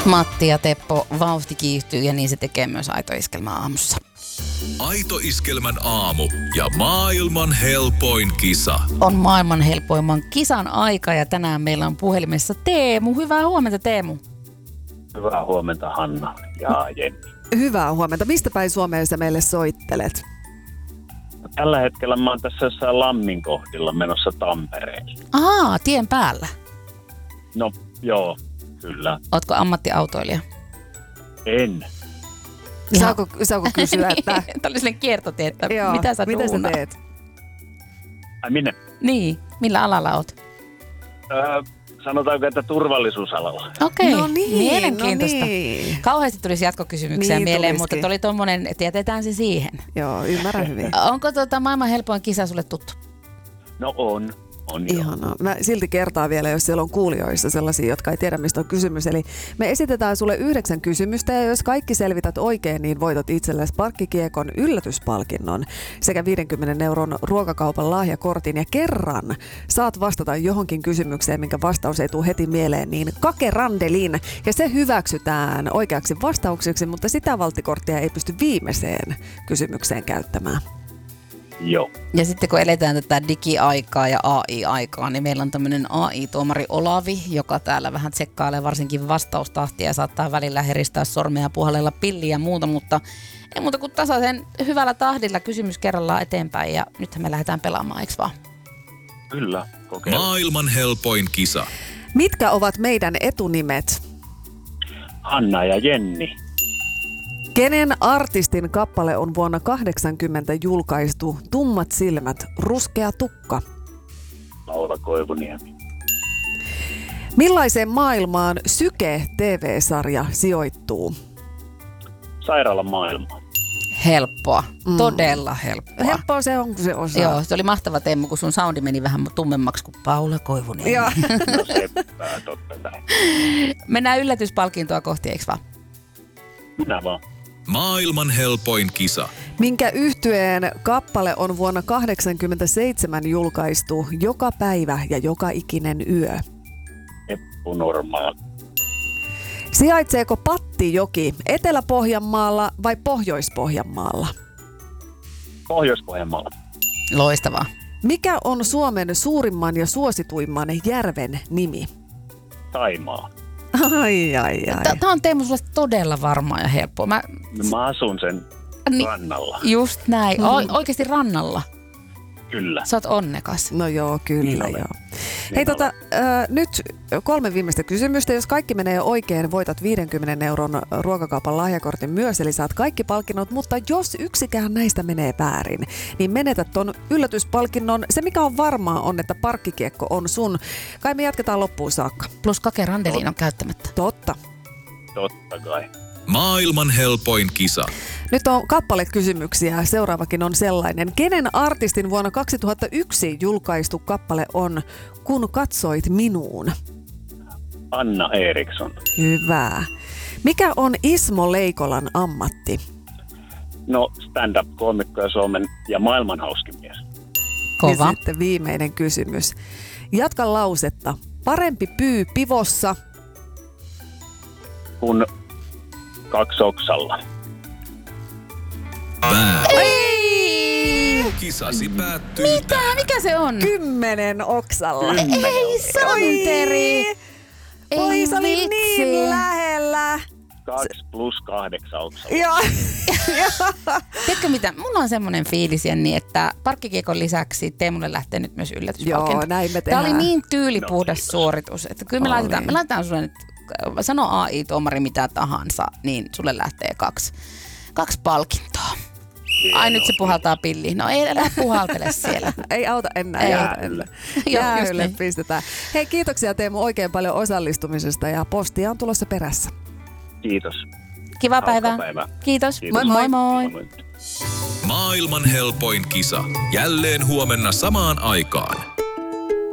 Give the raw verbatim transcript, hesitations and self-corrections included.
Matti ja Teppo, vauhti kiihtyy ja niin se tekee myös Aito Iskelmä aamussa. Aito Iskelmän aamu ja maailman helpoin kisa. On maailman helpoimman kisan aika ja tänään meillä on puhelimessa Teemu. Hyvää huomenta, Teemu. Hyvää huomenta, Hanna ja Jenni. Hyvää huomenta. Mistä päin Suomeen sä meille soittelet? Tällä hetkellä mä oon tässä jossain Lammin kohdilla menossa Tampereelle. Aa, tien päällä. No, joo, kyllä. Ootko ammattiautoilija? En. Saako, saako kysyä, että... Tämä oli sellainen kiertotie, että Joo, mitä sä mitä sä duunat? teet? Ai minne? Niin, millä alalla oot? Öö, sanotaanko, että turvallisuusalalla. Okei, No niin, mielenkiintoista. no niin. Kauheasti tulisi jatkokysymyksiä Niin mieleen, tulisikin. mutta oli tommonen, että jätetään se siihen. Joo, ymmärrän hyvin. Onko tota maailman helpoin kisa sulle tuttu? No on, on joo. Ihanaa. Mä silti kertaan vielä, jos siellä on kuulijoissa sellaisia, jotka ei tiedä, mistä on kysymys. Eli me esitetään sulle yhdeksän kysymystä ja jos kaikki selvität oikein, niin voitat itsellesi Parkkikiekon yllätyspalkinnon sekä viidenkymmenen euron ruokakaupan lahjakortin. Ja kerran saat vastata johonkin kysymykseen, minkä vastaus ei tule heti mieleen, niin kake randelin. Ja se hyväksytään oikeaksi vastaukseksi, mutta sitä valttikorttia ei pysty viimeiseen kysymykseen käyttämään. Joo. Ja sitten kun eletään tätä digiaikaa ja A I-aikaa, niin meillä on tämmöinen A I-tuomari Olavi, joka täällä vähän tsekkailee varsinkin vastaustahtia ja saattaa välillä heristää sormea ja puhallella pilliä ja muuta, mutta ei muuta kuin tasaisen hyvällä tahdilla kysymys kerrallaan eteenpäin ja nythän me lähdetään pelaamaan, eikö vaan? Kyllä, kokeillaan. Maailman helpoin kisa. Mitkä ovat meidän etunimet? Hanna ja Jenni. Kenen artistin kappale on vuonna kahdeksankymmentä julkaistu Tummat silmät, ruskea tukka? Laura Koivuniemi. Millaiseen maailmaan Syke-T V-sarja sijoittuu? Sairaalan maailma. Helppoa, mm. todella helppoa. Helppoa se on, kun se osaa. Joo, se oli mahtava Teemu, kun sun soundi meni vähän tummemmaksi kuin Paula Koivunen. Joo. No seppää, totta kai. Mennään yllätyspalkintoa kohti, eikö vaan? Minä vaan. Maailman helpoin kisa. Minkä yhtyeen kappale on vuonna kahdeksankymmentäseitsemän julkaistu Joka päivä ja joka ikinen yö? Eppu Normaali. Sijaitseeko Pattijoki Etelä-Pohjanmaalla vai Pohjois-Pohjanmaalla? Pohjois-Pohjanmaalla. Loistavaa. Mikä on Suomen suurimman ja suosituimman järven nimi? Saimaa. Ai, ai, ai. Tämä on Teemu sulle todella varmaa ja helppoa. Mä, Mä asun sen Niin. rannalla. just näin. O- oikeasti rannalla. Kyllä. Sä oot onnekas. No joo, kyllä Niin olen. joo. Niin Hei olen. tota, äh, nyt kolme viimeistä kysymystä. Jos kaikki menee oikein, voitat viidenkymmenen euron ruokakaupan lahjakortin myös, eli saat kaikki palkinnot, mutta jos yksikään näistä menee väärin, niin menetät ton yllätyspalkinnon. Se mikä on varmaa on, että parkkikiekko on sun. Kai me jatketaan loppuun saakka. Plus kake randeliin on käyttämättä. Totta. Totta kai. Maailman helpoin kisa. Nyt on kappalekysymyksiä. Seuraavakin on sellainen. Kenen artistin vuonna kaksituhattayksi julkaistu kappale on Kun katsoit minuun? Anna Eriksson. Hyvä. Mikä on Ismo Leikolan ammatti? No, stand-up-koomikko ja Suomen ja maailman hauskin mies. Kova. Ja sitten viimeinen kysymys. Jatka lausetta. Parempi pyy pivossa. Kun kaksi oksalla. Pää. Ei! Kisasi päättyy Mitä? Mikä se on? Kymmenen oksalla. Kymmenen Ei santeri! Ei Oi, se oli vitsi. niin lähellä. Kaksi plus kahdeksan oksalla. Joo. Tiedätkö mitä? Mulla on semmoinen fiilis, Jenni, että parkkikiekon lisäksi Teemulle lähtee nyt myös yllätyspalkinto. Joo, näin me Tämä tehdään. oli niin tyylipuhdas No, kiitos. suoritus, että kyllä me Oli. laitetaan, me laitetaan sulle nyt, sano A I-tuomari mitä tahansa, niin sulle lähtee kaksi, kaksi palkintoa. Ai nyt se puhaltaa pilliin. No ei, älä puhaltele siellä. Ei auta enää. Ei. Ei auta enää. Joo, just Jäähylle niin. pistetään. Hei, kiitoksia Teemu oikein paljon osallistumisesta ja postia on tulossa perässä. Kiitos. Kiva Hauskaa päivää. päivää. Kiitos. Kiitos. Moi moi moi. moi. Maailman helpoin kisa. Jälleen huomenna samaan aikaan.